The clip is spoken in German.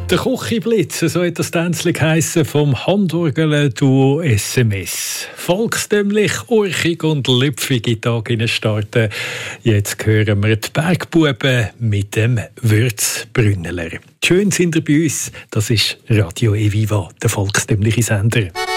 Der Kochiblitz, so hat das Tänzchen geheissen, vom Handorgel-Duo SMS. Volkstümlich, urchig und lüpfige Tage starten. Jetzt hören wir die Bergbuben mit dem Würzbrünneler. Schön sind ihr bei uns. Das ist Radio Eviva, der volkstümliche Sender.